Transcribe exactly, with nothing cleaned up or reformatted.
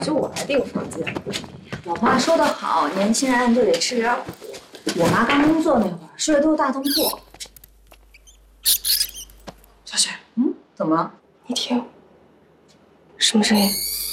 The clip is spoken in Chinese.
就我来订房间。我妈说得好，年轻人就得吃点苦。我妈刚工作那会儿睡的都是大通铺。 小雪， 嗯，怎么了？ 你听，什么声音？